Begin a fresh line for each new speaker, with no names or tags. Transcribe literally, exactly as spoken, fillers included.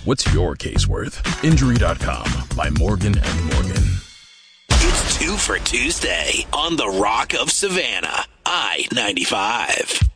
What's your case worth? Injury dot com by Morgan and Morgan.
It's two for Tuesday on the Rock of Savannah, I ninety-five.